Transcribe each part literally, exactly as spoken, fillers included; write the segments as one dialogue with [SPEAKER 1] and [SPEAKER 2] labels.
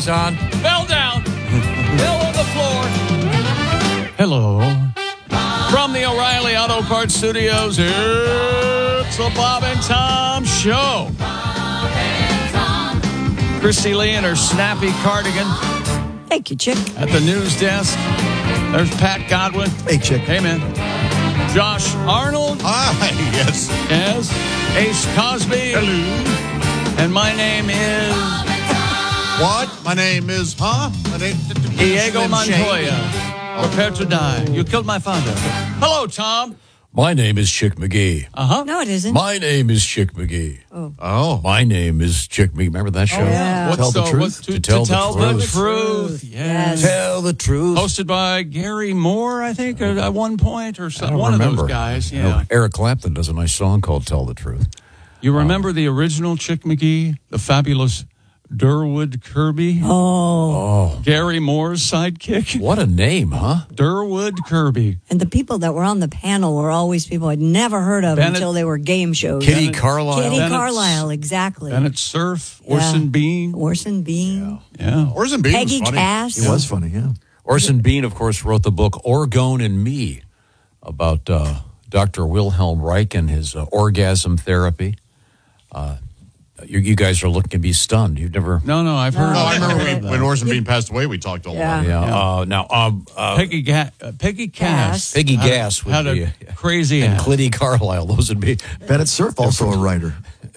[SPEAKER 1] is on.
[SPEAKER 2] Fell down. Fell on the floor. Hello. From the O'Reilly Auto Parts Studios, it's the Bob and Tom Show. Bob and Tom. Christy Lee in her snappy cardigan.
[SPEAKER 3] Thank you, Chick.
[SPEAKER 2] At the news desk, there's Pat Godwin.
[SPEAKER 4] Hey, Chick.
[SPEAKER 2] Hey, man. Josh Arnold.
[SPEAKER 5] Hi, yes.
[SPEAKER 2] Yes. Ace Cosby.
[SPEAKER 5] Hello.
[SPEAKER 2] And my name is...
[SPEAKER 5] What? My name is, huh? My name
[SPEAKER 2] Diego
[SPEAKER 5] Slim
[SPEAKER 2] Montoya.
[SPEAKER 5] Shady.
[SPEAKER 2] Prepare to die. You killed my father. Hello, Tom.
[SPEAKER 1] My name is Chick McGee.
[SPEAKER 2] Uh-huh.
[SPEAKER 3] No, it isn't.
[SPEAKER 1] My name is Chick McGee.
[SPEAKER 3] Oh.
[SPEAKER 5] Oh.
[SPEAKER 1] My name is Chick McGee. Remember that show?
[SPEAKER 3] Oh, yeah.
[SPEAKER 2] What's
[SPEAKER 4] Tell the truth?
[SPEAKER 2] what's to,
[SPEAKER 1] To tell
[SPEAKER 2] to
[SPEAKER 1] the
[SPEAKER 2] tell the
[SPEAKER 1] truth.
[SPEAKER 2] truth. Yes.
[SPEAKER 1] Tell the truth.
[SPEAKER 2] Hosted by Gary Moore, I think, at at one point, or
[SPEAKER 1] I
[SPEAKER 2] some,
[SPEAKER 1] don't
[SPEAKER 2] one
[SPEAKER 1] remember.
[SPEAKER 2] of those guys.
[SPEAKER 1] I know
[SPEAKER 2] Yeah.
[SPEAKER 1] Eric Clapton does a nice song called Tell the Truth.
[SPEAKER 2] You remember the original Chick McGee, the fabulous Durwood Kirby?
[SPEAKER 3] Oh.
[SPEAKER 2] Gary Moore's sidekick?
[SPEAKER 1] What a name, huh?
[SPEAKER 2] Durwood Kirby.
[SPEAKER 3] And the people that were on the panel were always people I'd never heard of
[SPEAKER 2] Bennett-
[SPEAKER 3] until they were game shows.
[SPEAKER 1] Kitty
[SPEAKER 2] Bennett-
[SPEAKER 1] Carlisle.
[SPEAKER 3] Kitty
[SPEAKER 2] Bennett-
[SPEAKER 3] Carlisle, exactly.
[SPEAKER 2] Bennett Cerf,
[SPEAKER 3] Yeah.
[SPEAKER 2] Orson Bean.
[SPEAKER 3] Orson Bean.
[SPEAKER 2] Yeah.
[SPEAKER 5] Orson Bean
[SPEAKER 3] Peggy
[SPEAKER 5] was funny.
[SPEAKER 3] Cass.
[SPEAKER 4] He was funny, yeah.
[SPEAKER 1] Orson Bean, of course, wrote the book Orgone and Me about uh, Doctor Wilhelm Reich and his uh, orgasm therapy. Uh, you, you guys are looking to be stunned. You've never...
[SPEAKER 2] No, no, I've heard.
[SPEAKER 5] No, I remember
[SPEAKER 3] Yeah.
[SPEAKER 5] we, when Orson Bean passed away, we talked a lot.
[SPEAKER 3] Yeah.
[SPEAKER 1] Yeah. Uh, now, um, uh,
[SPEAKER 2] Peggy, Ga- uh, Peggy Cass.
[SPEAKER 3] Cass.
[SPEAKER 1] Peggy
[SPEAKER 2] had a-
[SPEAKER 1] Gass would
[SPEAKER 2] had
[SPEAKER 1] be,
[SPEAKER 2] a
[SPEAKER 1] uh,
[SPEAKER 2] crazy
[SPEAKER 1] and
[SPEAKER 2] ass.
[SPEAKER 1] Kitty Carlisle. Those would be...
[SPEAKER 4] Bennett Cerf, also a writer.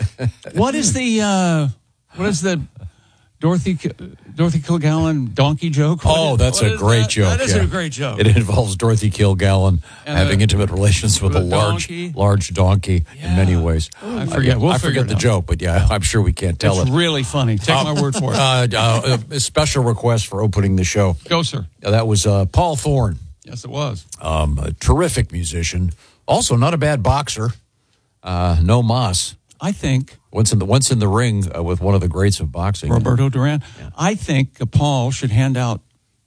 [SPEAKER 2] What is the uh, what is the Dorothy Dorothy Kilgallen donkey joke? What
[SPEAKER 1] Oh,
[SPEAKER 2] is-
[SPEAKER 1] that's
[SPEAKER 2] what
[SPEAKER 1] a
[SPEAKER 2] is
[SPEAKER 1] great
[SPEAKER 2] that?
[SPEAKER 1] joke.
[SPEAKER 2] That is
[SPEAKER 1] yeah.
[SPEAKER 2] a great joke.
[SPEAKER 1] It involves Dorothy Kilgallen
[SPEAKER 2] And
[SPEAKER 1] having
[SPEAKER 2] the-
[SPEAKER 1] intimate relations with
[SPEAKER 2] with
[SPEAKER 1] a
[SPEAKER 2] a
[SPEAKER 1] large,
[SPEAKER 2] donkey.
[SPEAKER 1] large donkey in many ways.
[SPEAKER 2] I forget. We'll
[SPEAKER 1] I
[SPEAKER 2] figure
[SPEAKER 1] forget
[SPEAKER 2] it
[SPEAKER 1] the
[SPEAKER 2] out.
[SPEAKER 1] joke, but yeah, I'm sure we can't tell
[SPEAKER 2] It's
[SPEAKER 1] it.
[SPEAKER 2] really funny. Take my word for it.
[SPEAKER 1] Uh, uh, a special request for opening the show.
[SPEAKER 2] Go, sir.
[SPEAKER 1] Uh, that was uh, Paul Thorne,
[SPEAKER 2] Yes, it was.
[SPEAKER 1] um, a terrific musician. Also, not a bad boxer. Uh, no mas.
[SPEAKER 2] I think
[SPEAKER 1] Once in the once in the ring uh, with one of the greats of boxing.
[SPEAKER 2] Roberto Duran. I think uh, Paul should hand out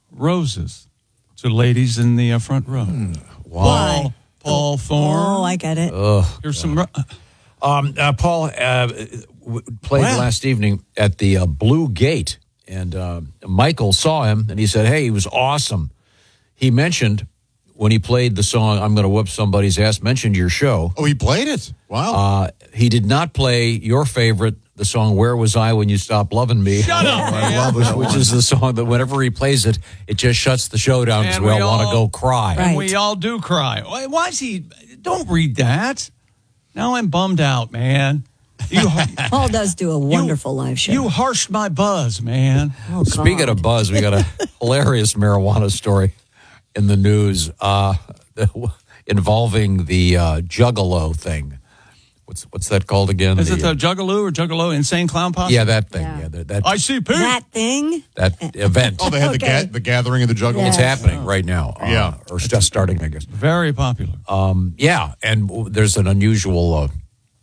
[SPEAKER 2] roses to ladies in the uh, front row.
[SPEAKER 1] Wow.
[SPEAKER 3] Why?
[SPEAKER 2] Paul Thorne.
[SPEAKER 3] Oh, I get it.
[SPEAKER 2] Here's some. ro-
[SPEAKER 1] Um, uh, Paul uh, w- played
[SPEAKER 2] Wow.
[SPEAKER 1] last evening at the uh, Blue Gate, and uh, Michael saw him, and he said, hey, he was awesome. He mentioned, when he played the song, I'm going to whoop somebody's ass, mentioned your show.
[SPEAKER 5] Oh, he played it? Wow.
[SPEAKER 1] Uh, he did not play your favorite, the song Where Was I When You Stopped Loving Me?
[SPEAKER 2] Shut up, man.
[SPEAKER 1] which, which is the song that whenever he plays it, it just shuts the show down because
[SPEAKER 2] And
[SPEAKER 1] we
[SPEAKER 2] we
[SPEAKER 1] all want to
[SPEAKER 2] all-
[SPEAKER 1] go cry.
[SPEAKER 3] Right.
[SPEAKER 2] And we all do cry. Why, why is he? Don't read that. Now I'm bummed out, man. You,
[SPEAKER 3] Paul does do a wonderful live show.
[SPEAKER 2] you harshed my buzz, man.
[SPEAKER 3] Oh,
[SPEAKER 1] Speaking
[SPEAKER 3] God.
[SPEAKER 1] of buzz, we got a hilarious marijuana story in the news uh, involving the uh, Juggalo thing. What's what's that called again?
[SPEAKER 2] Is it the Juggaloo or Juggalo Insane Clown Posse?
[SPEAKER 1] yeah, that thing.
[SPEAKER 3] Yeah.
[SPEAKER 1] Yeah, that that,
[SPEAKER 2] I see Pete.
[SPEAKER 3] that thing.
[SPEAKER 1] that event.
[SPEAKER 5] oh, they had the,
[SPEAKER 3] Okay.
[SPEAKER 5] ga- the gathering of the Juggalo.
[SPEAKER 1] It's
[SPEAKER 3] Yeah.
[SPEAKER 1] happening right now. Uh,
[SPEAKER 5] Yeah.
[SPEAKER 1] or it's just starting, I guess.
[SPEAKER 2] Very popular.
[SPEAKER 1] Um, yeah, and w- there's an unusual uh,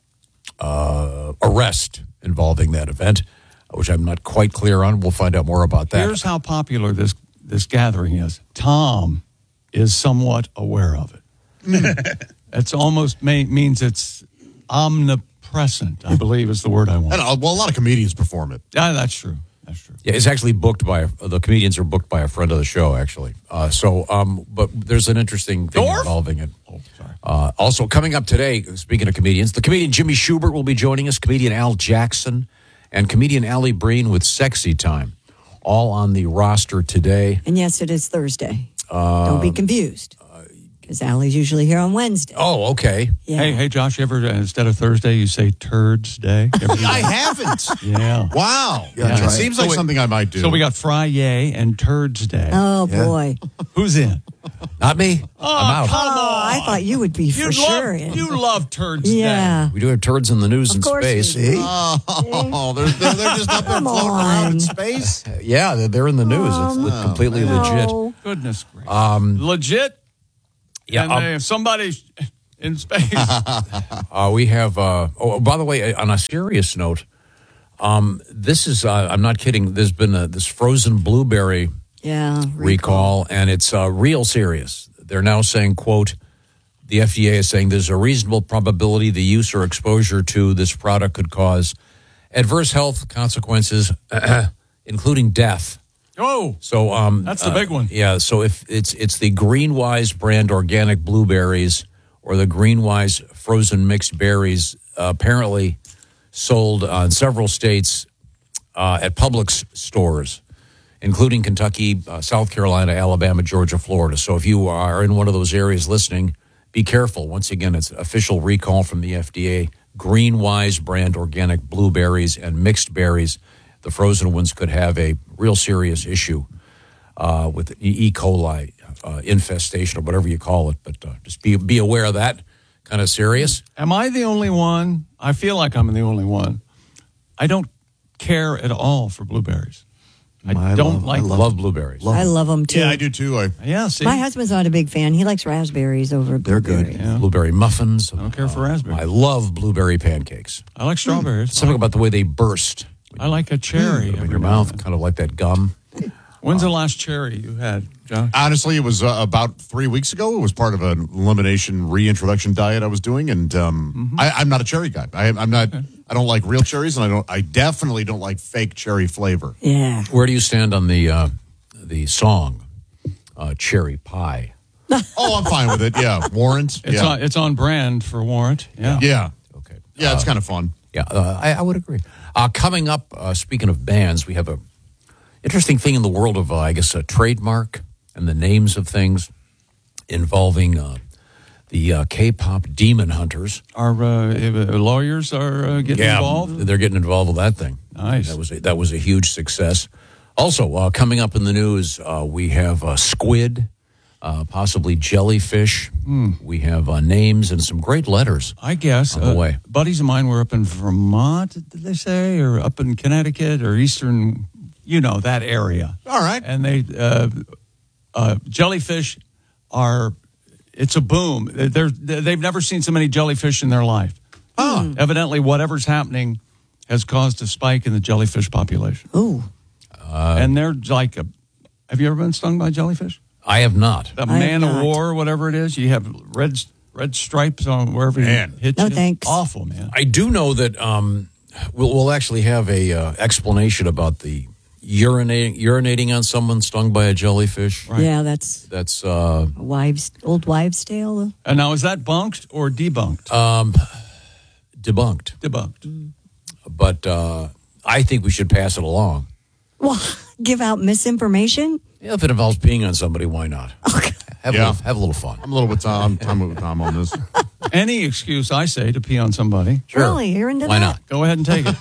[SPEAKER 1] uh, arrest involving that event, which I'm not quite clear on. We'll find out more about that.
[SPEAKER 2] Here's how popular this this gathering is. Tom is somewhat aware of it. It's almost may, means it's omnipresent, I believe is the word I want.
[SPEAKER 5] And, uh, well, a lot of comedians perform it.
[SPEAKER 2] Yeah, that's true. That's true.
[SPEAKER 1] Yeah, it's actually booked by, a, the comedians are booked by a friend of the show, actually. Uh, so, um, but there's an interesting thing
[SPEAKER 2] Dorf?
[SPEAKER 1] involving it.
[SPEAKER 2] Oh, sorry.
[SPEAKER 1] Uh, also, coming up today, speaking of comedians, the comedian Jimmy Schubert will be joining us, comedian Al Jackson, and comedian Allie Breen with Sexy Time, all on the roster today.
[SPEAKER 3] And yes, it is Thursday. Don't be confused. Because Allie's usually here on Wednesday.
[SPEAKER 1] Oh, okay.
[SPEAKER 3] Yeah.
[SPEAKER 2] Hey, hey, Josh, you ever, uh, instead of Thursday, you say Turds Day? You ever do
[SPEAKER 5] I
[SPEAKER 2] that?
[SPEAKER 5] haven't.
[SPEAKER 2] Yeah.
[SPEAKER 5] Wow.
[SPEAKER 4] Yeah,
[SPEAKER 5] it
[SPEAKER 4] try it.
[SPEAKER 5] seems
[SPEAKER 2] So
[SPEAKER 5] like
[SPEAKER 2] we-
[SPEAKER 5] something I might do.
[SPEAKER 2] So we got Friday and Turds Day.
[SPEAKER 3] Oh,
[SPEAKER 4] Yeah.
[SPEAKER 3] boy.
[SPEAKER 2] Who's in?
[SPEAKER 1] Not me. I'm out.
[SPEAKER 2] Come
[SPEAKER 3] Oh,
[SPEAKER 2] on.
[SPEAKER 3] I thought you would be for
[SPEAKER 2] You
[SPEAKER 3] sure.
[SPEAKER 2] love,
[SPEAKER 3] in.
[SPEAKER 2] you love Turds Day.
[SPEAKER 3] yeah.
[SPEAKER 1] We do have turds in the news
[SPEAKER 3] Of
[SPEAKER 1] in
[SPEAKER 3] course we
[SPEAKER 1] space.
[SPEAKER 3] do.
[SPEAKER 5] Oh, they're, they're, they're just up there
[SPEAKER 3] Come
[SPEAKER 5] floating around in
[SPEAKER 3] on.
[SPEAKER 5] space.
[SPEAKER 1] Yeah, they're, they're in the news. It's li- completely legit.
[SPEAKER 3] No.
[SPEAKER 2] Goodness gracious.
[SPEAKER 1] Um,
[SPEAKER 2] Legit?
[SPEAKER 1] Yeah,
[SPEAKER 2] And
[SPEAKER 1] um,
[SPEAKER 2] uh, if somebody's in space.
[SPEAKER 1] Uh, we have, uh, oh, by the way, on a serious note, um, this is, uh, I'm not kidding, there's been a, this frozen blueberry
[SPEAKER 3] Yeah.
[SPEAKER 1] recall, and it's uh, real serious. They're now saying, quote, the F D A is saying there's a reasonable probability the use or exposure to this product could cause adverse health consequences including death.
[SPEAKER 2] Oh,
[SPEAKER 1] So um,
[SPEAKER 2] that's the
[SPEAKER 1] uh,
[SPEAKER 2] big one.
[SPEAKER 1] Yeah. So if it's it's the Greenwise brand organic blueberries or the Greenwise frozen mixed berries, uh, apparently sold uh, in several states uh, at Publix stores, including Kentucky, uh, South Carolina, Alabama, Georgia, Florida. So if you are in one of those areas listening, be careful. Once again, it's official recall from the F D A. Greenwise brand organic blueberries and mixed berries. The frozen ones could have a real serious issue uh, with E. E. coli uh, infestation or whatever you call it. But uh, just be be aware of that. Kind of serious.
[SPEAKER 2] Am I the only one? I feel like I'm the only one. I don't care at all for blueberries. I
[SPEAKER 4] I
[SPEAKER 2] don't
[SPEAKER 4] love-
[SPEAKER 2] like
[SPEAKER 4] I
[SPEAKER 1] Love, love blueberries.
[SPEAKER 3] I love them too.
[SPEAKER 5] Yeah, I do too. I,
[SPEAKER 2] Yeah, see,
[SPEAKER 3] My husband's not a big fan. He likes raspberries over
[SPEAKER 4] They're good.
[SPEAKER 3] blueberries.
[SPEAKER 2] Yeah.
[SPEAKER 1] Blueberry muffins.
[SPEAKER 2] I don't care for raspberries.
[SPEAKER 1] I love blueberry pancakes.
[SPEAKER 2] I like strawberries.
[SPEAKER 1] Something about the way they burst
[SPEAKER 2] I like a cherry
[SPEAKER 1] in
[SPEAKER 2] every
[SPEAKER 1] your
[SPEAKER 2] now
[SPEAKER 1] mouth,
[SPEAKER 2] and then.
[SPEAKER 1] kind of like that gum.
[SPEAKER 2] When's the last cherry you had, John?
[SPEAKER 5] honestly, it was uh, about three weeks ago. It was part of an elimination reintroduction diet I was doing, and um, I, I'm not a cherry guy. I, I'm not. I don't like real cherries, and I don't. I definitely don't like fake cherry flavor.
[SPEAKER 3] Yeah.
[SPEAKER 1] Where do you stand on the uh, the song uh, "Cherry Pie"?
[SPEAKER 5] Oh, I'm fine with it. Yeah, Warrant.
[SPEAKER 2] It's
[SPEAKER 5] yeah,
[SPEAKER 2] on it's on brand for Warrant. Yeah.
[SPEAKER 5] yeah,
[SPEAKER 1] Okay.
[SPEAKER 5] yeah. It's kind of fun.
[SPEAKER 1] Yeah, uh, I, I would agree. Uh, coming up, uh, speaking of bands, we have a interesting thing in the world of, uh, I guess, a trademark and the names of things involving uh, the uh, K-pop Demon Hunters.
[SPEAKER 2] Our uh, uh, lawyers are uh, getting involved.
[SPEAKER 1] They're getting involved with that thing.
[SPEAKER 2] Nice.
[SPEAKER 1] That was a, that was a huge success. Also, uh, coming up in the news, uh, we have uh, squid, uh, possibly jellyfish. We have uh, names and some great letters.
[SPEAKER 2] I guess.
[SPEAKER 1] On the
[SPEAKER 2] uh,
[SPEAKER 1] way.
[SPEAKER 2] Buddies of mine were up in Vermont, did they say, or up in Connecticut or Eastern, you know, that area.
[SPEAKER 5] All right.
[SPEAKER 2] And they, uh, uh, jellyfish are, it's a boom. They're, they've never seen so many jellyfish in their life.
[SPEAKER 5] Oh.
[SPEAKER 2] Evidently, whatever's happening has caused a spike in the jellyfish population.
[SPEAKER 3] Ooh.
[SPEAKER 2] and they're like, a, have you ever been stung by jellyfish?
[SPEAKER 1] I have not.
[SPEAKER 2] The
[SPEAKER 3] I
[SPEAKER 2] man
[SPEAKER 3] have
[SPEAKER 2] of
[SPEAKER 3] not.
[SPEAKER 2] war, whatever it is, you have red red stripes on wherever
[SPEAKER 5] Man.
[SPEAKER 2] you hit
[SPEAKER 3] No
[SPEAKER 2] you.
[SPEAKER 3] thanks.
[SPEAKER 2] Awful, man.
[SPEAKER 1] I do know that um, we'll, we'll actually have a uh, explanation about the urinating urinating on someone stung by a jellyfish.
[SPEAKER 2] Right.
[SPEAKER 3] Yeah, that's
[SPEAKER 1] That's uh,
[SPEAKER 3] a wives, old wives' tale.
[SPEAKER 2] And now, is that bunked or debunked?
[SPEAKER 1] um, debunked,
[SPEAKER 2] debunked.
[SPEAKER 1] but uh, I think we should pass it along.
[SPEAKER 3] Well, give out misinformation?
[SPEAKER 1] Yeah, if it involves peeing on somebody, why not?
[SPEAKER 3] Okay.
[SPEAKER 1] Have,
[SPEAKER 5] Yeah.
[SPEAKER 1] a little, have a little fun.
[SPEAKER 5] I'm a little with Tom. I'm with Tom on this.
[SPEAKER 2] Any excuse, I say, to pee on somebody.
[SPEAKER 1] Sure.
[SPEAKER 3] Really? You're into
[SPEAKER 1] Why
[SPEAKER 3] that?
[SPEAKER 1] not?
[SPEAKER 2] Go ahead and take it.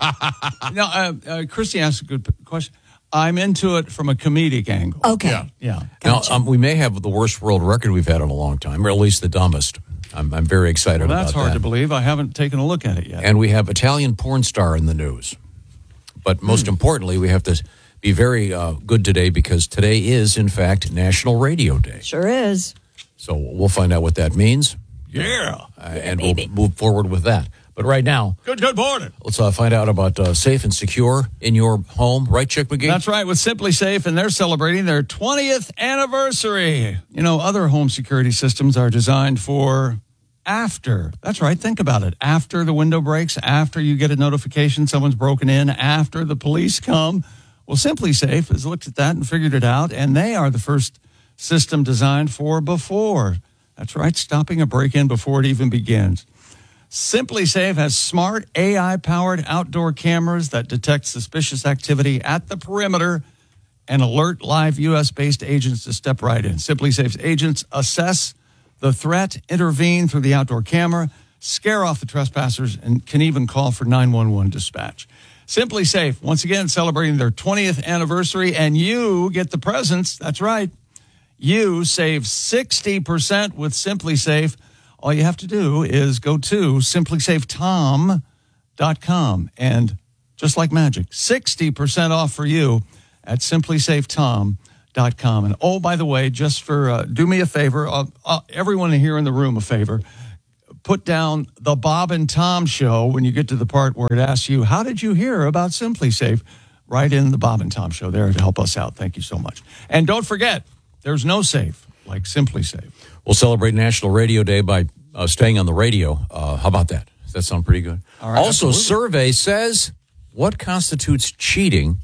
[SPEAKER 2] Now, uh, uh, Christy asked a good p- question. I'm into it from a comedic angle.
[SPEAKER 3] Okay.
[SPEAKER 5] Yeah.
[SPEAKER 2] Yeah.
[SPEAKER 3] Gotcha.
[SPEAKER 1] Now, um, we may have the worst world record we've had in a long time, or at least the dumbest. I'm, I'm very excited
[SPEAKER 2] Well,
[SPEAKER 1] about
[SPEAKER 2] that's hard
[SPEAKER 1] that.
[SPEAKER 2] to believe. I haven't taken a look at it yet.
[SPEAKER 1] And we have Italian porn star in the news. But most importantly, we have to be very uh, good today because today is, in fact, National Radio Day.
[SPEAKER 3] Sure is.
[SPEAKER 1] So we'll find out what that means,
[SPEAKER 2] yeah.
[SPEAKER 1] uh, and we'll move forward with that. But right now,
[SPEAKER 2] Good, good morning.
[SPEAKER 1] let's uh, find out about uh, safe and secure in your home. Right, Chick McGee?
[SPEAKER 2] That's right, with Simply Safe, and they're celebrating their twentieth anniversary. You know, other home security systems are designed for after. That's right, think about it. After the window breaks, after you get a notification someone's broken in, after the police come. Well, Simply Safe has looked at that and figured it out, and they are the first system designed for before. That's right, stopping a break-in before it even begins. Simply Safe has smart A I-powered outdoor cameras that detect suspicious activity at the perimeter and alert live U S-based agents to step right in. Simply Safe's agents assess the threat, intervene through the outdoor camera, scare off the trespassers, and can even call for nine one one dispatch. Simply Safe, once again, celebrating their twentieth anniversary, and you get the presents. That's right. You save sixty percent with Simply Safe. All you have to do is go to simply safe tom dot com, and just like magic, sixty percent off for you at simply safe tom dot com. And oh, by the way, just for uh, do me a favor, uh, uh, everyone here in the room a favor, put down the Bob and Tom Show when you get to the part where it asks you, how did you hear about Simply Safe? Right in the Bob and Tom Show there to help us out. Thank you so much. And don't forget, there's no safe like Simply Safe.
[SPEAKER 1] We'll celebrate National Radio Day by uh, staying on the radio. Uh, how about that? Does that sound pretty good?
[SPEAKER 2] All right,
[SPEAKER 1] also,
[SPEAKER 2] absolutely.
[SPEAKER 1] survey says what constitutes cheating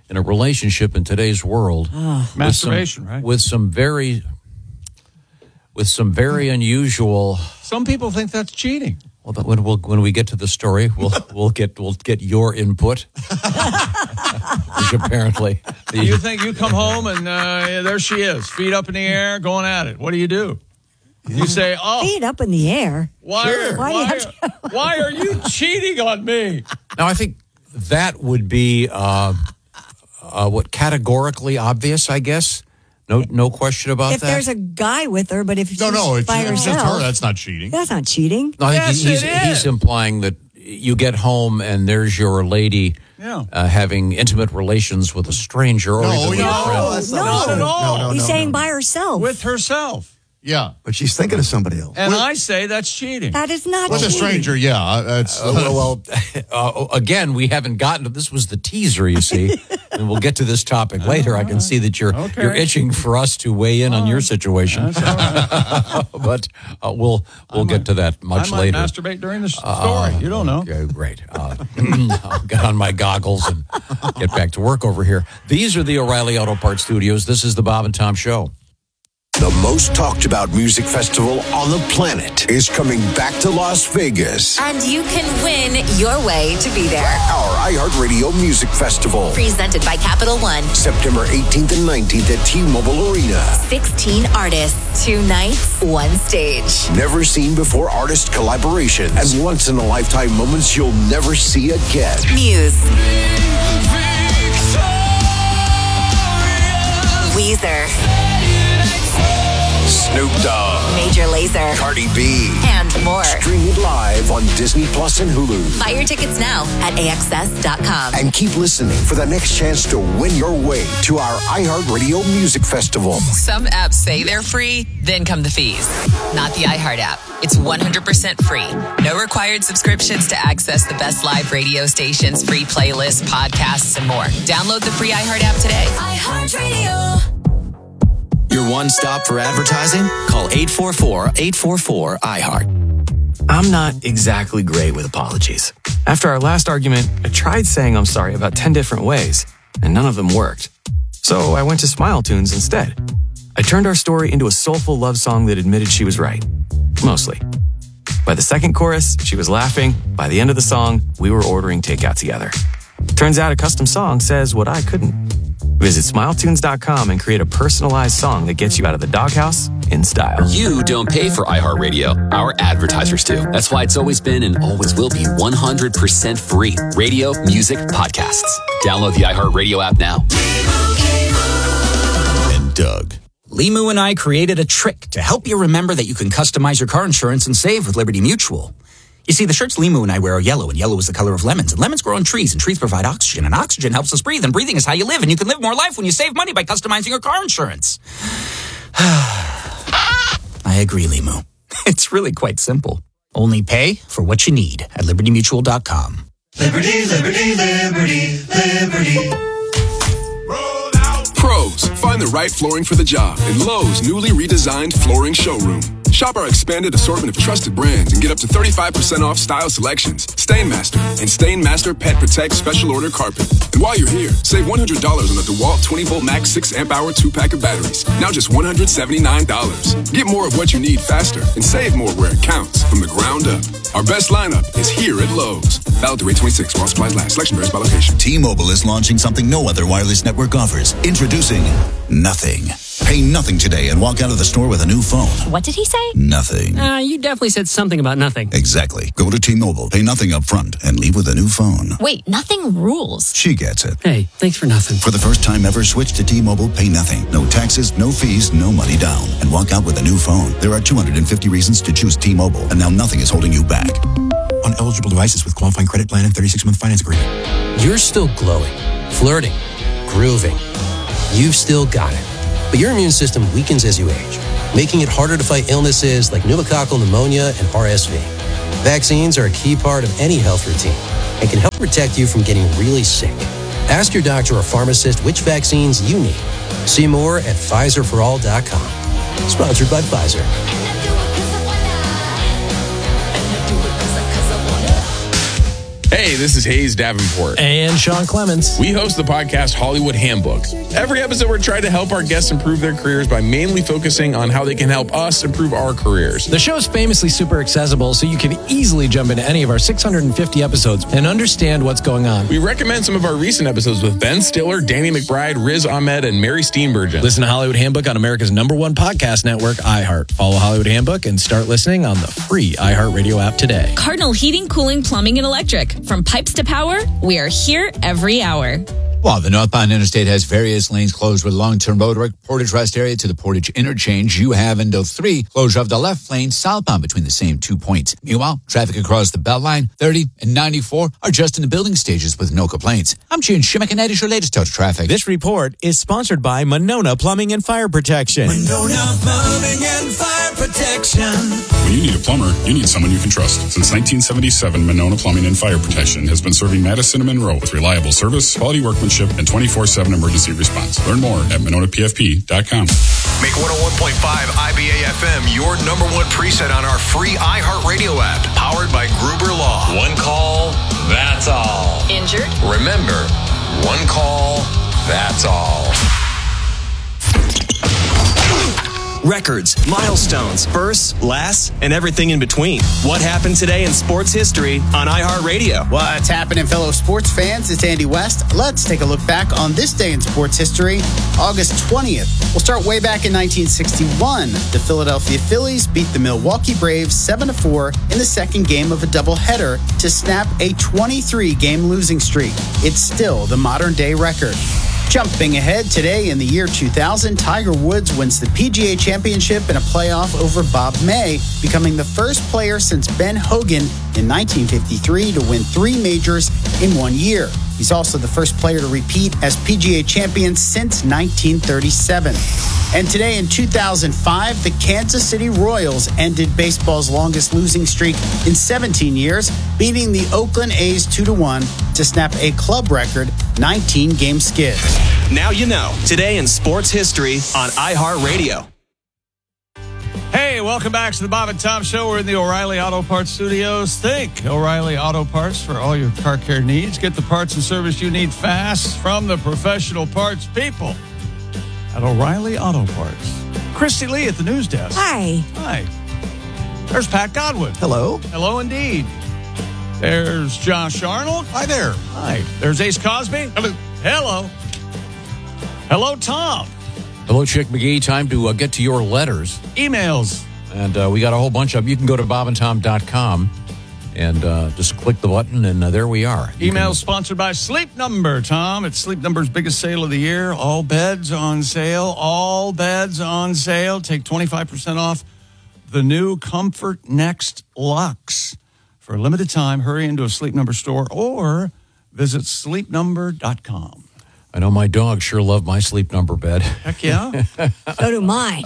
[SPEAKER 1] in a relationship in today's world. with
[SPEAKER 2] Masturbation,
[SPEAKER 1] some,
[SPEAKER 2] right?
[SPEAKER 1] With some very, with some very unusual.
[SPEAKER 2] Some people think that's cheating.
[SPEAKER 1] Well, but when we'll, when we get to the story, we'll we'll get we'll get your input. Which apparently, the,
[SPEAKER 2] You think you come home and uh, there she is, feet up in the air, going at it. What do you do? You say, "Oh,
[SPEAKER 3] Feet up in the air.
[SPEAKER 2] why,
[SPEAKER 3] Sure.
[SPEAKER 2] why,
[SPEAKER 3] Why do you have
[SPEAKER 2] why are you cheating on me?"
[SPEAKER 1] now I think that would be uh, uh, what categorically obvious, I guess. No, no question about
[SPEAKER 3] If
[SPEAKER 1] that.
[SPEAKER 3] there's a guy with her, but if she's
[SPEAKER 5] No, no, it's,
[SPEAKER 3] by
[SPEAKER 5] it's just
[SPEAKER 3] herself,
[SPEAKER 5] her. That's not cheating.
[SPEAKER 3] that's not cheating.
[SPEAKER 1] No, I think
[SPEAKER 2] Yes,
[SPEAKER 1] he's,
[SPEAKER 2] it
[SPEAKER 1] he's
[SPEAKER 2] is.
[SPEAKER 1] implying that you get home and there's your lady
[SPEAKER 2] Yeah.
[SPEAKER 1] uh, having intimate relations with a stranger or
[SPEAKER 5] No,
[SPEAKER 1] even with
[SPEAKER 5] no,
[SPEAKER 1] a friend.
[SPEAKER 4] that's
[SPEAKER 3] No,
[SPEAKER 4] not,
[SPEAKER 2] at all.
[SPEAKER 4] No, no,
[SPEAKER 3] He's
[SPEAKER 4] no,
[SPEAKER 3] saying
[SPEAKER 4] no.
[SPEAKER 3] by herself.
[SPEAKER 2] With herself.
[SPEAKER 5] Yeah.
[SPEAKER 4] But she's thinking of somebody else.
[SPEAKER 2] And I say that's cheating.
[SPEAKER 3] that is not
[SPEAKER 5] With a
[SPEAKER 3] cheating.
[SPEAKER 5] stranger, yeah. That's,
[SPEAKER 1] Uh, well, well uh, again, we haven't gotten to this. Was the teaser, you see, and we'll get to this topic later. I can see that you're
[SPEAKER 2] Okay.
[SPEAKER 1] you're itching for us to weigh in on your situation, but uh, we'll we'll get to that
[SPEAKER 2] I
[SPEAKER 1] much
[SPEAKER 2] might
[SPEAKER 1] later.
[SPEAKER 2] masturbate during the story. You don't know.
[SPEAKER 1] Okay, great. Uh, I'll get on my goggles and get back to work over here. These are the O'Reilly Auto Parts Studios. This is the Bob and Tom Show.
[SPEAKER 6] The most talked about music festival on the planet is coming back to Las Vegas.
[SPEAKER 7] And you can win your way to be there.
[SPEAKER 6] Our iHeartRadio Music Festival.
[SPEAKER 7] Presented by Capital One.
[SPEAKER 6] September eighteenth and nineteenth at T-Mobile Arena.
[SPEAKER 7] sixteen artists, two nights, one stage.
[SPEAKER 6] Never seen before artist collaborations and once-in-a-lifetime moments you'll never see again.
[SPEAKER 7] Muse. Weezer.
[SPEAKER 6] Snoop Dogg.
[SPEAKER 7] Major Lazer.
[SPEAKER 6] Cardi B.
[SPEAKER 7] And more.
[SPEAKER 6] Stream it live on Disney Plus and Hulu.
[SPEAKER 7] Buy your tickets now at A X S dot com.
[SPEAKER 6] And keep listening for the next chance to win your way to our iHeartRadio Music Festival.
[SPEAKER 8] Some apps say they're free, then come the fees. Not the iHeart app. It's one hundred percent free. No required subscriptions to access the best live radio stations, free playlists, podcasts, and more. Download the free iHeart app today.
[SPEAKER 7] iHeartRadio.
[SPEAKER 9] Your one stop for advertising? Call eight four four, eight four four, I heart.
[SPEAKER 10] I'm not exactly great with apologies. After our last argument, I tried saying I'm sorry about ten different ways, and none of them worked. So I went to Smile Tunes instead. I turned our story into a soulful love song that admitted she was right. Mostly. By the second chorus, she was laughing. By the end of the song, we were ordering takeout together. Turns out a custom song says what I couldn't. Visit smile tunes dot com and create a personalized song that gets you out of the doghouse in style.
[SPEAKER 9] You don't pay for iHeartRadio. Our advertisers do. That's why it's always been and always will be one hundred percent free. Radio, music, podcasts. Download the iHeartRadio app now.
[SPEAKER 6] And Doug.
[SPEAKER 11] Limu and I created a trick to help you remember that you can customize your car insurance and save with Liberty Mutual. You see, the shirts Limu and I wear are yellow, and yellow is the color of lemons. And lemons grow on trees, and trees provide oxygen, and oxygen helps us breathe, and breathing is how you live, and you can live more life when you save money by customizing your car insurance. I agree, Limu. It's really quite simple. Only pay for what you need at liberty mutual dot com.
[SPEAKER 12] Liberty, liberty, liberty, liberty.
[SPEAKER 13] Pros, find the right flooring for the job in Lowe's newly redesigned flooring showroom. Shop our expanded assortment of trusted brands and get up to thirty-five percent off style selections, Stainmaster, and Stainmaster Pet Protect Special Order Carpet. And while you're here, save one hundred dollars on the DeWalt twenty volt Max six amp hour two pack of batteries. Now just one hundred seventy-nine dollars. Get more of what you need faster and save more where it counts from the ground up. Our best lineup is here at Lowe's. Valid through eight twenty-six while supplies last. Selection varies by location.
[SPEAKER 14] T-Mobile is launching something no other wireless network offers. Introducing Nothing. Pay nothing today and walk out of the store with a new phone.
[SPEAKER 15] What did he say?
[SPEAKER 14] Nothing.
[SPEAKER 15] Uh, you definitely said something about nothing.
[SPEAKER 14] Exactly. Go to T-Mobile, pay nothing up front, and leave with a new phone.
[SPEAKER 15] Wait, nothing rules.
[SPEAKER 14] She gets it.
[SPEAKER 15] Hey, thanks for nothing.
[SPEAKER 14] For the first time ever, switch to T-Mobile, pay nothing. No taxes, no fees, no money down. And walk out with a new phone. There are two hundred fifty reasons to choose T-Mobile, and now nothing is holding you back. On eligible devices with qualifying credit plan and thirty-six month finance agreement.
[SPEAKER 16] You're still glowing, flirting, grooving. You've still got it. But your immune system weakens as you age, making it harder to fight illnesses like pneumococcal pneumonia and R S V. Vaccines are a key part of any health routine and can help protect you from getting really sick. Ask your doctor or pharmacist which vaccines you need. See more at Pfizer for all dot com. Sponsored by Pfizer.
[SPEAKER 17] Hey, this is Hayes Davenport.
[SPEAKER 10] And Sean Clements.
[SPEAKER 17] We host the podcast Hollywood Handbook. Every episode, we're trying to help our guests improve their careers by mainly focusing on how they can help us improve our careers.
[SPEAKER 10] The show is famously super accessible, so you can easily jump into any of our six hundred fifty episodes and understand what's going on.
[SPEAKER 17] We recommend some of our recent episodes with Ben Stiller, Danny McBride, Riz Ahmed, and Mary Steenburgen.
[SPEAKER 10] Listen to Hollywood Handbook on America's number one podcast network, iHeart. Follow Hollywood Handbook and start listening on the free iHeartRadio app today.
[SPEAKER 18] Cardinal Heating, Cooling, Plumbing, and Electric. From pipes to power, we are here every hour.
[SPEAKER 19] While the northbound interstate has various lanes closed with long-term road work, Portage Rest area to the Portage Interchange, you have until three closure of the left lane southbound between the same two points. Meanwhile, traffic across the Beltline, thirty and ninety-four are just in the building stages with no complaints. I'm Gene Shimmick, and that is your latest touch traffic.
[SPEAKER 20] This report is sponsored by Monona Plumbing and Fire Protection.
[SPEAKER 12] Monona Plumbing and Fire Protection.
[SPEAKER 21] When you need a plumber, you need someone you can trust. Since nineteen seventy-seven, Monona Plumbing and Fire Protection has been serving Madison and Monroe with reliable service, quality workmanship, and twenty-four seven emergency response. Learn more at monona p f p dot com.
[SPEAKER 6] Make one oh one point five I B A F M your number one preset on our free iHeartRadio app, powered by Gruber Law. One call, that's all.
[SPEAKER 8] Injured?
[SPEAKER 6] Remember, one call, that's all.
[SPEAKER 20] Records, milestones, firsts, lasts, and everything in between. What happened today in sports history on iHeartRadio?
[SPEAKER 22] What's happening, fellow sports fans? It's Andy West. Let's take a look back on this day in sports history, August twentieth. We'll start way back in nineteen sixty-one. The Philadelphia Phillies beat the Milwaukee Braves seven to four in the second game of a doubleheader to snap a twenty-three game losing streak. It's still the modern-day record. Jumping ahead today in the year two thousand, Tiger Woods wins the P G A Championship in a playoff over Bob May, becoming the first player since Ben Hogan in nineteen fifty-three to win three majors in one year. He's also the first player to repeat as P G A champion since nineteen thirty-seven. And today in two thousand five, the Kansas City Royals ended baseball's longest losing streak in seventeen years, beating the Oakland A's two to one to snap a club record nineteen game skid.
[SPEAKER 20] Now you know. Today in sports history on iHeartRadio.
[SPEAKER 2] Hey, welcome back to the Bob and Tom Show. We're in the O'Reilly Auto Parts Studios. Think O'Reilly Auto Parts for all your car care needs. Get the parts and service you need fast from the professional parts people at O'Reilly Auto Parts. Christy Lee at the news desk.
[SPEAKER 3] Hi.
[SPEAKER 2] Hi. There's Pat Godwin.
[SPEAKER 4] Hello.
[SPEAKER 2] Hello indeed. There's Josh Arnold.
[SPEAKER 5] Hi there.
[SPEAKER 2] Hi. There's Ace Cosby. Hello. Hello. Hello, Tom.
[SPEAKER 1] Hello, Chick McGee. Time to uh, get to your letters.
[SPEAKER 2] Emails.
[SPEAKER 1] And uh, we got a whole bunch of them. You can go to bob and tom dot com and uh, just click the button, and uh, there we are. You
[SPEAKER 2] Email
[SPEAKER 1] can...
[SPEAKER 2] sponsored by Sleep Number, Tom. It's Sleep Number's biggest sale of the year. All beds on sale. All beds on sale. Take twenty-five percent off the new Comfort Next Luxe. For a limited time, hurry into a Sleep Number store or visit sleep number dot com.
[SPEAKER 1] I know my dog sure loved my Sleep Number bed.
[SPEAKER 2] Heck yeah.
[SPEAKER 3] So do mine.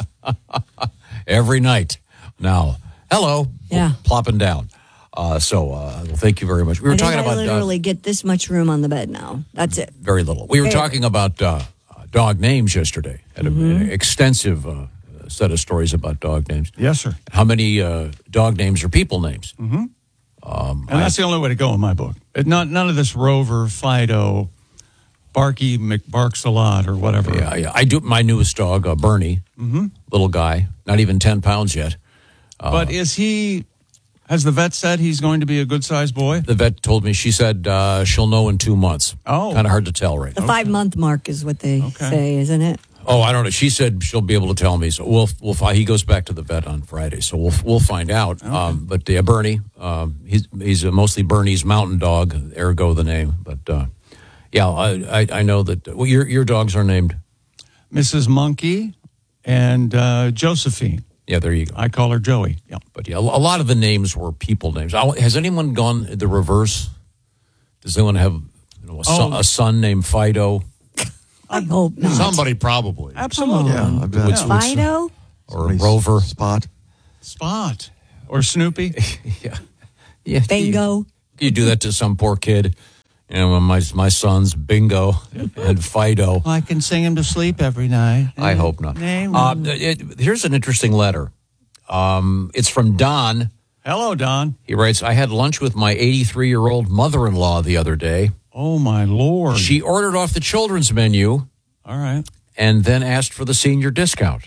[SPEAKER 1] Every night. Now, hello.
[SPEAKER 3] Yeah.
[SPEAKER 1] Plopping down. Uh, so, uh, well, thank you very much. We were
[SPEAKER 3] I
[SPEAKER 1] talking
[SPEAKER 3] think I
[SPEAKER 1] about
[SPEAKER 3] literally
[SPEAKER 1] uh,
[SPEAKER 3] get this much room on the bed now. That's it.
[SPEAKER 1] very little. We were
[SPEAKER 3] Very.
[SPEAKER 1] talking about uh, dog names yesterday. Had a,
[SPEAKER 3] Mhm.
[SPEAKER 1] an extensive uh, set of stories about dog names.
[SPEAKER 2] Yes, sir.
[SPEAKER 1] How many uh, dog names are people names?
[SPEAKER 2] Mm-hmm.
[SPEAKER 1] Um,
[SPEAKER 2] And that's the only way to go in my book. It, not none of this Rover, Fido, Barky McBarks a lot or whatever.
[SPEAKER 1] Yeah, yeah. I do. My newest dog, uh, Bernie,
[SPEAKER 2] Mhm.
[SPEAKER 1] little guy, not even ten pounds yet. Uh,
[SPEAKER 2] But is he? Has the vet said he's going to be a good-sized boy?
[SPEAKER 1] the vet told me, she said uh, she'll know in two months.
[SPEAKER 2] Oh.
[SPEAKER 1] Kind of hard to tell right
[SPEAKER 3] The
[SPEAKER 1] now.
[SPEAKER 3] five month mark is what they say, isn't it?
[SPEAKER 1] Oh, I don't know. She said she'll be able to tell me. So we'll we'll find. He goes back to the vet on Friday, so we'll we'll find out. Um, but yeah, Bernie, um, he's he's uh, mostly Bernie's mountain dog, ergo the name. But uh, yeah, I, I I know that. Well, your your dogs are named
[SPEAKER 2] Missus Monkey and uh, Josephine.
[SPEAKER 1] Yeah, there you go.
[SPEAKER 2] I call her Joey. Yeah,
[SPEAKER 1] but yeah, a a lot of the names were people names. I- Has anyone gone the reverse? Does anyone have you know, a, son,
[SPEAKER 2] Oh.
[SPEAKER 1] a son named Fido?
[SPEAKER 3] I hope not.
[SPEAKER 5] Somebody probably.
[SPEAKER 2] Absolutely.
[SPEAKER 4] Yeah, I bet.
[SPEAKER 1] What's- what's-
[SPEAKER 3] Fido?
[SPEAKER 1] Or Rover?
[SPEAKER 4] Spot.
[SPEAKER 2] Spot. Or Snoopy.
[SPEAKER 1] yeah. Yeah.
[SPEAKER 3] Bingo.
[SPEAKER 1] You do that to some poor kid. You know, my my son's Bingo and Fido.
[SPEAKER 2] I can sing him to sleep every night.
[SPEAKER 1] I hope not.
[SPEAKER 2] Name.
[SPEAKER 1] Uh, it, here's an interesting letter. Um, it's from Don
[SPEAKER 2] Hello, Don.
[SPEAKER 1] He writes, I had lunch with my eighty-three-year-old mother-in-law the other day.
[SPEAKER 2] Oh, my Lord.
[SPEAKER 1] She ordered off the children's menu.
[SPEAKER 2] All right.
[SPEAKER 1] And then asked for the senior discount.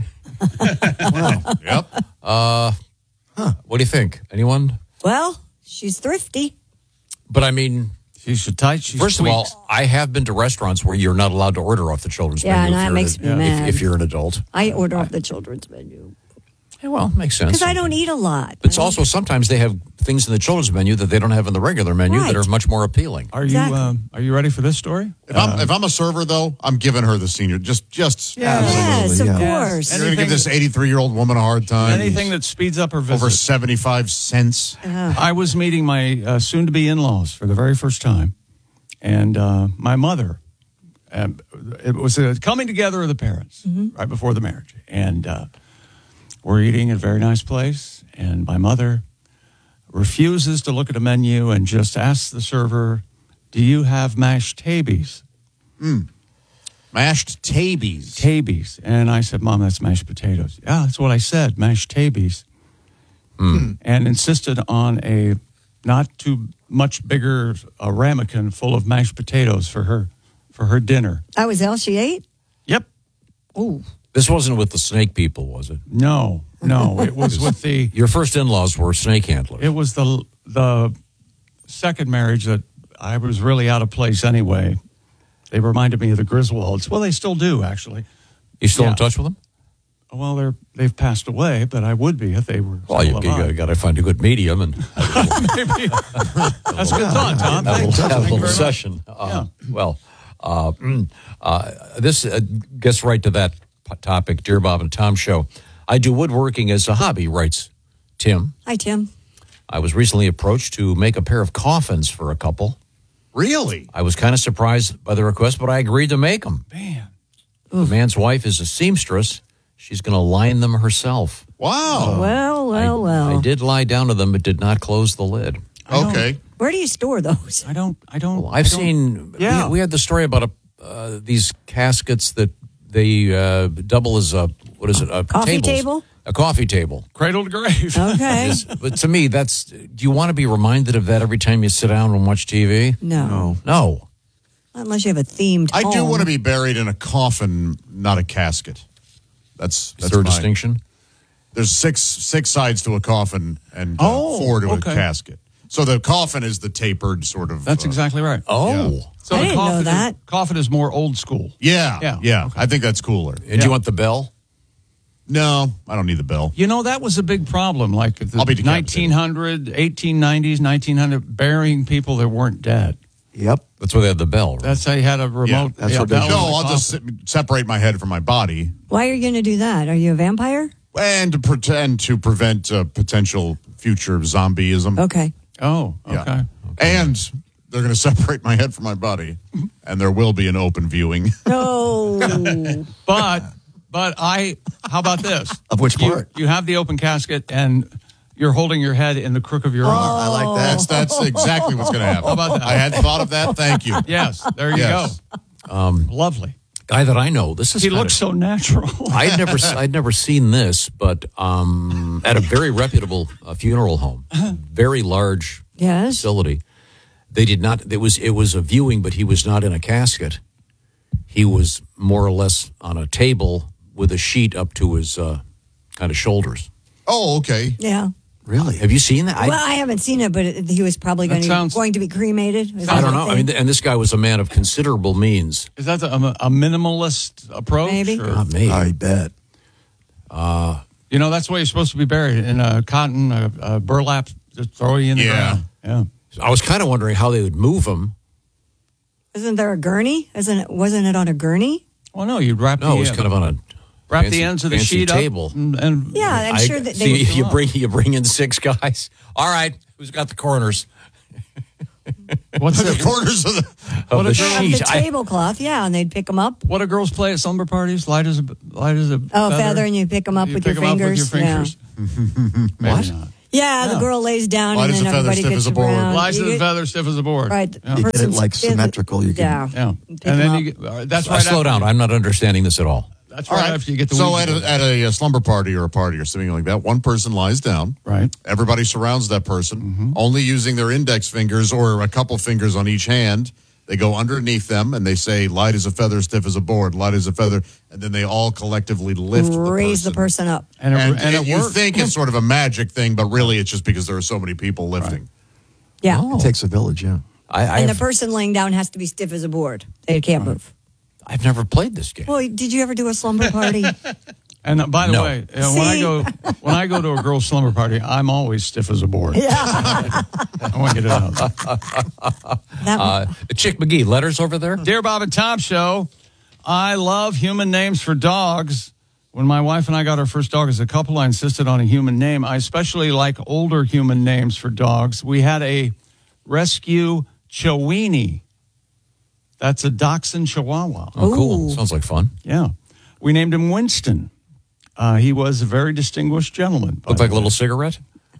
[SPEAKER 5] Wow. Yep.
[SPEAKER 1] Uh, huh. What do you think? Anyone?
[SPEAKER 3] Well, she's thrifty.
[SPEAKER 1] But I mean,
[SPEAKER 2] she's tight. She's
[SPEAKER 1] first
[SPEAKER 2] sweet.
[SPEAKER 1] of all, I have been to restaurants where you're not allowed to order off the children's
[SPEAKER 3] Yeah,
[SPEAKER 1] menu.
[SPEAKER 3] and
[SPEAKER 1] if
[SPEAKER 3] that
[SPEAKER 1] you're
[SPEAKER 3] makes
[SPEAKER 1] an,
[SPEAKER 3] me
[SPEAKER 1] if-
[SPEAKER 3] mad.
[SPEAKER 1] If, you're an adult.
[SPEAKER 3] I order off the children's menu.
[SPEAKER 1] Yeah, well, makes sense.
[SPEAKER 3] Because I don't eat a lot.
[SPEAKER 1] It's also sometimes they have things in the children's menu that they don't have in the regular menu that
[SPEAKER 3] Right.
[SPEAKER 1] are much more appealing.
[SPEAKER 2] Are you um, Are you ready for this story?
[SPEAKER 5] If I'm if I'm a server though, I'm giving her the senior. Just just
[SPEAKER 3] Yes, of course.
[SPEAKER 5] You're gonna give this eighty-three year old woman a hard time.
[SPEAKER 2] Anything that speeds up her visit.
[SPEAKER 5] over seventy-five cents.
[SPEAKER 2] I was meeting my uh, soon-to-be in-laws for the very first time, and uh, my mother. Um, it was a coming together of the parents right before the marriage, and uh, we're eating at a very nice place, and my mother refuses to look at a menu and just asks the server, "Do you have mashed tabies?"
[SPEAKER 5] Mm. Mashed tabies.
[SPEAKER 2] Tabies. And I said, "Mom, that's mashed potatoes." "Yeah, that's what I said, mashed tabies."
[SPEAKER 1] Mm.
[SPEAKER 2] And insisted on a not too much bigger a ramekin full of mashed potatoes for her for her dinner.
[SPEAKER 3] That was all she ate?
[SPEAKER 2] Yep.
[SPEAKER 3] Oh.
[SPEAKER 1] This wasn't with the snake people, was it?
[SPEAKER 2] No, no. It was with the
[SPEAKER 1] Your first in-laws were snake handlers.
[SPEAKER 2] it was the the second marriage that I was really out of place anyway. They reminded me of the Griswolds. Well, they still do, actually.
[SPEAKER 1] You still in
[SPEAKER 2] Yeah.
[SPEAKER 1] touch with them?
[SPEAKER 2] Well, they're they've passed away, but I would be if they were.
[SPEAKER 1] Well, you,
[SPEAKER 2] still alive.
[SPEAKER 1] you got to find a good medium and
[SPEAKER 2] Maybe. That's a good thought, Tom.
[SPEAKER 1] have a
[SPEAKER 2] Thanks.
[SPEAKER 1] little, have a
[SPEAKER 2] Thank you
[SPEAKER 1] little
[SPEAKER 2] very
[SPEAKER 1] session. Uh, Well, uh, mm, uh, this uh, gets right to that p- topic, Dear Bob and Tom Show. I do woodworking as a hobby, writes Tim.
[SPEAKER 3] Hi, Tim.
[SPEAKER 1] I was recently approached to make a pair of coffins for a couple.
[SPEAKER 5] Really?
[SPEAKER 1] I was kind of surprised by the request, but I agreed to make them.
[SPEAKER 2] Man.
[SPEAKER 1] The man's wife is a seamstress. She's going to line them herself.
[SPEAKER 5] Wow.
[SPEAKER 3] Well, well, well.
[SPEAKER 1] I did lie down to them, but did not close the lid.
[SPEAKER 5] Okay.
[SPEAKER 3] Where do you store those?
[SPEAKER 2] I don't. I don't.
[SPEAKER 1] Well, I've
[SPEAKER 2] I don't-
[SPEAKER 1] seen.
[SPEAKER 2] Yeah.
[SPEAKER 1] We, we had the story about a, uh, these caskets that they uh, double as a what is it? A
[SPEAKER 3] Coffee
[SPEAKER 1] tables.
[SPEAKER 3] table?
[SPEAKER 1] A coffee table.
[SPEAKER 2] Cradle to grave.
[SPEAKER 3] Okay.
[SPEAKER 1] Is- but to me, that's. Do you want to be reminded of that every time you sit down and watch T V?
[SPEAKER 3] No.
[SPEAKER 1] No.
[SPEAKER 3] Unless you have a themed
[SPEAKER 5] I do
[SPEAKER 3] home.
[SPEAKER 5] want to be buried in a coffin, not a casket. That's
[SPEAKER 1] Is
[SPEAKER 5] that's
[SPEAKER 1] there a
[SPEAKER 5] my-
[SPEAKER 1] distinction?
[SPEAKER 5] There's six six sides to a coffin and uh,
[SPEAKER 2] Oh,
[SPEAKER 5] four to
[SPEAKER 2] okay.
[SPEAKER 5] a casket. So the coffin is the tapered sort of.
[SPEAKER 2] That's
[SPEAKER 5] uh,
[SPEAKER 2] exactly right.
[SPEAKER 1] Oh.
[SPEAKER 5] Yeah.
[SPEAKER 2] So
[SPEAKER 3] I
[SPEAKER 2] the
[SPEAKER 3] didn't know
[SPEAKER 2] coffin
[SPEAKER 3] that.
[SPEAKER 2] Is, coffin is more old school.
[SPEAKER 5] Yeah,
[SPEAKER 2] Yeah,
[SPEAKER 5] yeah, I think that's cooler.
[SPEAKER 1] And do you want the bell?
[SPEAKER 5] No, I don't need the bell.
[SPEAKER 2] You know, that was a big problem. Like the
[SPEAKER 5] I'll be decapitated.
[SPEAKER 2] nineteen hundred, eighteen nineties, nineteen hundred, burying people that weren't dead.
[SPEAKER 4] Yep.
[SPEAKER 1] That's why they had the bell. Right?
[SPEAKER 2] That's how you had a
[SPEAKER 5] Yeah,
[SPEAKER 2] remote.
[SPEAKER 4] that's
[SPEAKER 2] yeah,
[SPEAKER 4] what they
[SPEAKER 2] bell
[SPEAKER 4] do.
[SPEAKER 2] in
[SPEAKER 5] No,
[SPEAKER 2] the
[SPEAKER 5] I'll just
[SPEAKER 2] coffin.
[SPEAKER 5] se- separate my head from my body,
[SPEAKER 3] Why are you going to do that? Are you a vampire?
[SPEAKER 5] and to pretend to prevent uh, potential future zombieism.
[SPEAKER 3] Okay.
[SPEAKER 2] Oh,
[SPEAKER 5] Yeah.
[SPEAKER 2] okay.
[SPEAKER 5] And they're going to separate my head from my body, and there will be an open viewing.
[SPEAKER 3] No.
[SPEAKER 2] But, but I, how about this?
[SPEAKER 4] Of which
[SPEAKER 2] You-
[SPEAKER 4] part?
[SPEAKER 2] You have the open casket and you're holding your head in the crook of your arm.
[SPEAKER 4] I like that.
[SPEAKER 5] That's that's exactly what's going to happen.
[SPEAKER 2] How about that?
[SPEAKER 5] I hadn't thought of that. Thank you.
[SPEAKER 2] Yes, there you
[SPEAKER 5] Yes.
[SPEAKER 2] go. Um, Lovely.
[SPEAKER 1] Guy that I know. This is
[SPEAKER 2] He
[SPEAKER 1] kind
[SPEAKER 2] looks
[SPEAKER 1] of,
[SPEAKER 2] so natural.
[SPEAKER 1] I'd never, I'd never seen this, but um, at a very reputable uh, funeral home, very large
[SPEAKER 3] Yes.
[SPEAKER 1] facility. They did not. It was it was a viewing, but he was not in a casket. He was more or less on a table with a sheet up to his uh, kind of shoulders.
[SPEAKER 5] Oh, okay.
[SPEAKER 3] Yeah.
[SPEAKER 1] Really? Have you seen that? I,
[SPEAKER 3] Well, I haven't seen it, but it, he was probably
[SPEAKER 2] That
[SPEAKER 3] going to,
[SPEAKER 2] sounds-
[SPEAKER 3] going to be cremated. Is
[SPEAKER 1] I
[SPEAKER 3] that
[SPEAKER 1] don't
[SPEAKER 3] the
[SPEAKER 1] know. I
[SPEAKER 3] thing?
[SPEAKER 1] mean, and this guy was a man of considerable means.
[SPEAKER 2] Is that a, a minimalist approach?
[SPEAKER 3] Maybe.
[SPEAKER 2] or-
[SPEAKER 1] Not me.
[SPEAKER 4] I bet.
[SPEAKER 2] You know, that's why you're supposed to be buried in a cotton, a, a burlap, just throw you in the
[SPEAKER 5] Yeah.
[SPEAKER 2] ground. Yeah.
[SPEAKER 1] I was kind of wondering how they would move him.
[SPEAKER 3] Isn't there a gurney? Isn't it? Wasn't it on a gurney?
[SPEAKER 2] Well, no, you'd wrap
[SPEAKER 1] No,
[SPEAKER 2] the
[SPEAKER 1] it was
[SPEAKER 2] uh,
[SPEAKER 1] kind of on a
[SPEAKER 2] wrap
[SPEAKER 1] fancy-
[SPEAKER 2] the ends of the
[SPEAKER 1] fancy
[SPEAKER 2] sheet
[SPEAKER 1] table.
[SPEAKER 2] up. And, and
[SPEAKER 3] Yeah, I'm
[SPEAKER 1] I-
[SPEAKER 3] sure that
[SPEAKER 1] see,
[SPEAKER 3] they.
[SPEAKER 1] if you bring you bring in six guys. All right, who's got the corners
[SPEAKER 2] what's
[SPEAKER 5] The
[SPEAKER 2] it?
[SPEAKER 5] corners of the.
[SPEAKER 1] of
[SPEAKER 2] What
[SPEAKER 1] the
[SPEAKER 2] if
[SPEAKER 3] Of
[SPEAKER 1] sheet?
[SPEAKER 3] the
[SPEAKER 1] I-
[SPEAKER 3] tablecloth, yeah, and they'd pick them up.
[SPEAKER 2] What do girls play at slumber parties? Light as a light as a
[SPEAKER 3] Oh, feather, and you pick them up
[SPEAKER 2] You
[SPEAKER 3] with
[SPEAKER 2] pick
[SPEAKER 3] your
[SPEAKER 2] 'em up
[SPEAKER 3] fingers.
[SPEAKER 2] with your fingers. Maybe
[SPEAKER 1] What?
[SPEAKER 2] not.
[SPEAKER 3] Yeah, the
[SPEAKER 2] No.
[SPEAKER 3] girl lays down,
[SPEAKER 5] Light
[SPEAKER 3] and
[SPEAKER 5] as
[SPEAKER 3] then
[SPEAKER 5] a feather,
[SPEAKER 3] everybody
[SPEAKER 5] stiff
[SPEAKER 3] gets
[SPEAKER 5] as a board.
[SPEAKER 3] around.
[SPEAKER 2] Lies
[SPEAKER 3] You
[SPEAKER 2] as a
[SPEAKER 3] get-
[SPEAKER 2] feather, stiff as a board.
[SPEAKER 3] Right. the
[SPEAKER 2] Yeah.
[SPEAKER 4] You get it
[SPEAKER 3] person's
[SPEAKER 4] like
[SPEAKER 3] stiff-
[SPEAKER 4] symmetrical. You can.
[SPEAKER 3] Yeah.
[SPEAKER 2] Yeah.
[SPEAKER 3] Pick
[SPEAKER 2] And then
[SPEAKER 3] them
[SPEAKER 2] you
[SPEAKER 3] up.
[SPEAKER 2] get, uh, that's
[SPEAKER 1] Uh,
[SPEAKER 2] right.
[SPEAKER 1] slow
[SPEAKER 2] after-
[SPEAKER 1] down. I'm not understanding this at all.
[SPEAKER 2] That's
[SPEAKER 5] All
[SPEAKER 2] right,
[SPEAKER 5] right.
[SPEAKER 2] after you get the
[SPEAKER 5] so
[SPEAKER 2] Ouija
[SPEAKER 5] at a,
[SPEAKER 2] board.
[SPEAKER 5] at a, uh slumber party or a party or something like that, one person lies down.
[SPEAKER 2] Right.
[SPEAKER 5] Everybody surrounds that person, only using their index fingers or a couple fingers on each hand. They go underneath them and they say, light as a feather, stiff as a board, light as a feather. And then they all collectively lift the
[SPEAKER 3] Raise
[SPEAKER 5] person.
[SPEAKER 3] the person up.
[SPEAKER 2] And, it,
[SPEAKER 5] And,
[SPEAKER 2] and it
[SPEAKER 5] you
[SPEAKER 2] worked.
[SPEAKER 5] think it's sort of a magic thing, but really it's just because there are so many people lifting.
[SPEAKER 3] Yeah.
[SPEAKER 4] It takes a village, yeah.
[SPEAKER 1] I, I
[SPEAKER 3] And the
[SPEAKER 1] have,
[SPEAKER 3] person laying down has to be stiff as a board. They can't move.
[SPEAKER 1] I've never played this game.
[SPEAKER 3] Well, did you ever do a slumber party?
[SPEAKER 2] And uh, by the
[SPEAKER 1] No.
[SPEAKER 2] way, uh, when I
[SPEAKER 3] See?
[SPEAKER 2] go when I go to a girl's slumber party, I'm always stiff as a board.
[SPEAKER 3] Yeah.
[SPEAKER 2] I want to get it out.
[SPEAKER 3] That
[SPEAKER 1] Uh, Chick McGee, letters over there?
[SPEAKER 2] Dear Bob and Tom Show, I love human names for dogs. When my wife and I got our first dog as a couple, I insisted on a human name. I especially like older human names for dogs. We had a rescue Chiweenie. That's a Dachshund Chihuahua.
[SPEAKER 1] Oh, cool.
[SPEAKER 3] Ooh.
[SPEAKER 1] Sounds like fun.
[SPEAKER 2] Yeah. We named him Winston. Uh, he was a very distinguished gentleman. by
[SPEAKER 1] Looked
[SPEAKER 2] the
[SPEAKER 1] like a
[SPEAKER 2] way.
[SPEAKER 1] little cigarette?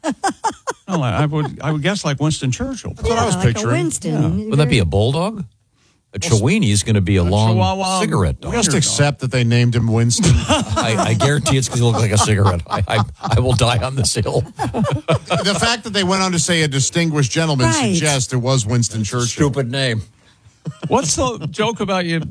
[SPEAKER 2] No, I I would I would guess like Winston Churchill.
[SPEAKER 5] That's what I was
[SPEAKER 3] like a
[SPEAKER 5] picturing.
[SPEAKER 3] Winston.
[SPEAKER 1] Would that be a bulldog? A Chiweenie is going to be a long
[SPEAKER 2] Chihuahua
[SPEAKER 1] cigarette dog.
[SPEAKER 5] Just accept that they named him Winston.
[SPEAKER 1] I, I guarantee it's because he looks like a cigarette. I, I, I will die on this hill.
[SPEAKER 5] The fact that they went on to say a distinguished gentleman
[SPEAKER 3] Right.
[SPEAKER 5] suggests it was Winston Churchill.
[SPEAKER 1] Stupid name.
[SPEAKER 2] What's the joke about you?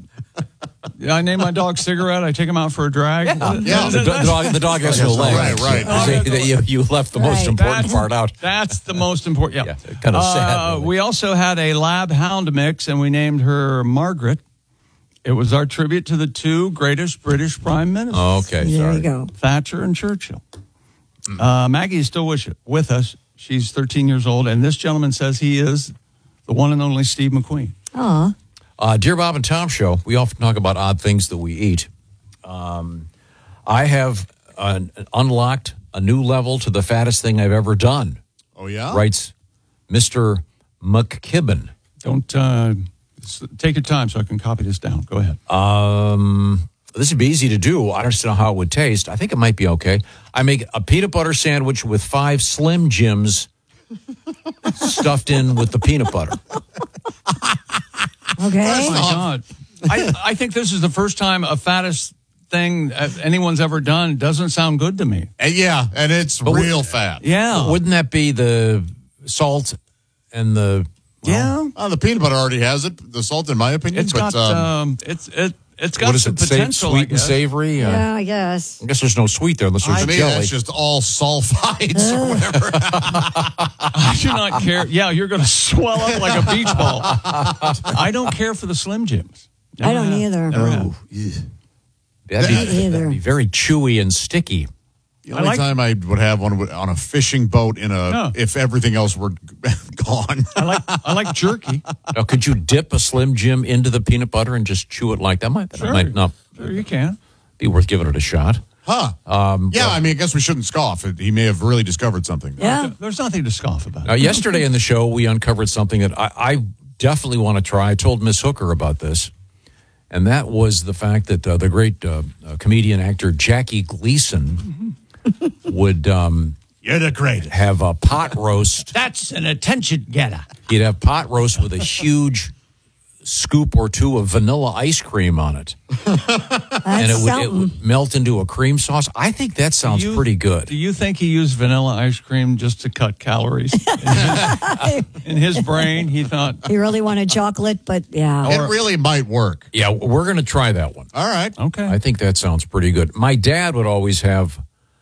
[SPEAKER 2] I name my dog Cigarette. I take him out for a drag.
[SPEAKER 5] Yeah.
[SPEAKER 1] The, do- the dog, the dog has no legs.
[SPEAKER 5] Right, right.
[SPEAKER 1] They- they- you, you left the most
[SPEAKER 3] Right.
[SPEAKER 1] important
[SPEAKER 2] That's-
[SPEAKER 1] part out.
[SPEAKER 2] That's the most important. Yeah,
[SPEAKER 1] Yeah, kind of sad,
[SPEAKER 2] Uh,
[SPEAKER 1] really.
[SPEAKER 2] we also had a lab hound mix, and we named her Margaret. It was our tribute to the two greatest British prime ministers,
[SPEAKER 1] Okay,
[SPEAKER 3] There
[SPEAKER 1] sorry.
[SPEAKER 3] you go.
[SPEAKER 2] Thatcher and Churchill. Uh, Maggie is still with, with us. She's thirteen years old, and this gentleman says he is the one and only Steve McQueen.
[SPEAKER 3] Aw.
[SPEAKER 1] Uh, Dear Bob and Tom Show, we often talk about odd things that we eat. Um, I have uh, unlocked a new level to the fattest thing I've ever done,
[SPEAKER 5] Oh, yeah?
[SPEAKER 1] writes Mister McKibben.
[SPEAKER 2] Don't uh, s- take your time so I can copy this down. Go ahead.
[SPEAKER 1] Um, this would be easy to do. I don't know how it would taste. I think it might be okay. I make a peanut butter sandwich with five Slim Jims stuffed in with the peanut butter.
[SPEAKER 3] Okay.
[SPEAKER 2] Oh my God. I, I think this is the first time a fattest thing uh, anyone's ever done doesn't sound good to me.
[SPEAKER 5] And yeah, and it's
[SPEAKER 1] But
[SPEAKER 5] real
[SPEAKER 1] would-
[SPEAKER 5] fat.
[SPEAKER 2] Yeah.
[SPEAKER 1] Wouldn't that be the salt and the...
[SPEAKER 2] yeah.
[SPEAKER 5] Oh, the peanut butter already has it. The salt, in my opinion.
[SPEAKER 2] It's
[SPEAKER 5] but,
[SPEAKER 2] got
[SPEAKER 5] um,
[SPEAKER 2] um, it's it it's got
[SPEAKER 1] What is
[SPEAKER 2] some
[SPEAKER 1] it? Sa-
[SPEAKER 2] potential. I
[SPEAKER 1] sweet and
[SPEAKER 2] guess.
[SPEAKER 1] savory? Uh,
[SPEAKER 3] Yeah, I guess.
[SPEAKER 1] I guess there's no sweet there unless there's
[SPEAKER 5] to me,
[SPEAKER 1] jelly.
[SPEAKER 5] that's just all sulfites or whatever.
[SPEAKER 2] I do not care. Yeah, you're going to swell up like a beach ball. I don't care for the Slim Jims. Never
[SPEAKER 3] I don't
[SPEAKER 2] have.
[SPEAKER 3] either.
[SPEAKER 2] Never have.
[SPEAKER 1] That'd be,
[SPEAKER 3] Me either.
[SPEAKER 1] that'd be very chewy and sticky.
[SPEAKER 5] The only
[SPEAKER 2] like-
[SPEAKER 5] time I would have one would- on a fishing boat in a
[SPEAKER 2] Yeah.
[SPEAKER 5] if everything else were gone.
[SPEAKER 2] I like I like jerky.
[SPEAKER 1] Now, could you dip a Slim Jim into the peanut butter and just chew it like that? Might, that
[SPEAKER 2] Sure.
[SPEAKER 1] might not
[SPEAKER 2] Sure, you can.
[SPEAKER 1] be worth giving it a shot.
[SPEAKER 5] Huh.
[SPEAKER 1] Um,
[SPEAKER 5] Yeah, I mean, I guess we shouldn't scoff. He may have really discovered something.
[SPEAKER 3] Yeah.
[SPEAKER 2] There's nothing to scoff about.
[SPEAKER 1] Now, yesterday in the show, we uncovered something that I, I definitely want to try. I told Miss Hooker about this, and that was the fact that uh, the great uh, uh, comedian actor Jackie Gleason would um,
[SPEAKER 5] You're the greatest.
[SPEAKER 1] have a pot roast.
[SPEAKER 2] That's an attention getter.
[SPEAKER 1] He'd have pot roast with a huge scoop or two of vanilla ice cream on it,
[SPEAKER 3] That's
[SPEAKER 1] and it would, it
[SPEAKER 3] something.
[SPEAKER 1] would melt into a cream sauce. I think that sounds
[SPEAKER 2] You-
[SPEAKER 1] pretty good.
[SPEAKER 2] Do you think he used vanilla ice cream just to cut calories? In his, in his brain, he thought,
[SPEAKER 3] You really wanted chocolate, but yeah.
[SPEAKER 5] It really might work.
[SPEAKER 1] Yeah, we're going to try that one.
[SPEAKER 5] All right.
[SPEAKER 2] okay.
[SPEAKER 1] I think that sounds pretty good. My dad would always have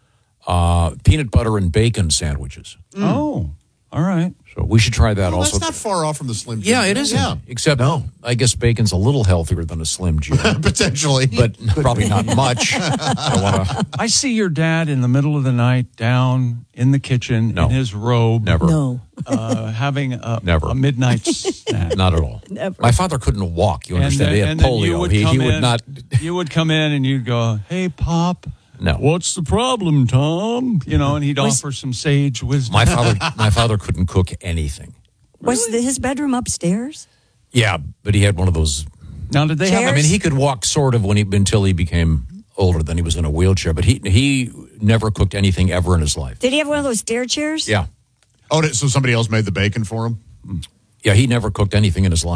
[SPEAKER 1] uh, peanut butter and bacon sandwiches.
[SPEAKER 2] Oh, all right.
[SPEAKER 1] So we should try that
[SPEAKER 5] Well,
[SPEAKER 1] also.
[SPEAKER 5] that's not far off from the Slim Jim.
[SPEAKER 1] yeah, it isn't.
[SPEAKER 5] Yeah,
[SPEAKER 1] Except, I guess bacon's a little healthier than a Slim Jim,
[SPEAKER 5] potentially.
[SPEAKER 1] but probably not much. I want to.
[SPEAKER 2] I see your dad in the middle of the night down in the kitchen
[SPEAKER 1] No.
[SPEAKER 2] in his robe,
[SPEAKER 1] Never.
[SPEAKER 3] No.
[SPEAKER 2] uh, having a,
[SPEAKER 1] Never.
[SPEAKER 2] a midnight snack.
[SPEAKER 1] Not at all.
[SPEAKER 3] Never.
[SPEAKER 1] My father couldn't walk. You
[SPEAKER 2] And
[SPEAKER 1] understand?
[SPEAKER 2] then-
[SPEAKER 1] he had
[SPEAKER 2] and then you
[SPEAKER 1] polio.
[SPEAKER 2] would
[SPEAKER 1] He, he
[SPEAKER 2] come
[SPEAKER 1] would
[SPEAKER 2] in-
[SPEAKER 1] not.
[SPEAKER 2] You would come in and you'd go, "Hey, Pop,
[SPEAKER 1] No.
[SPEAKER 2] what's the problem, Tom?" You know, and he'd
[SPEAKER 3] Was-
[SPEAKER 2] offer some sage wisdom.
[SPEAKER 1] My father. My father couldn't cook anything.
[SPEAKER 3] Was the, his bedroom upstairs?
[SPEAKER 1] Yeah, but he had one of those.
[SPEAKER 2] Now, did they have?
[SPEAKER 1] I mean, he could walk sort of when he until he became older. Then he was in a wheelchair, but he he never cooked anything ever in his life.
[SPEAKER 3] Did he have one of those stair chairs?
[SPEAKER 1] Yeah,
[SPEAKER 5] Oh, so somebody else made the bacon for him?
[SPEAKER 1] yeah, he never cooked anything in his life.